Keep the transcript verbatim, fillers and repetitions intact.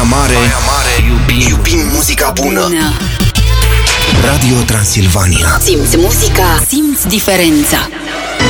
Baia Mare, Baia Mare, iubim, iubim muzica bună. bună. Radio Transilvania. Simți muzica, simți diferența.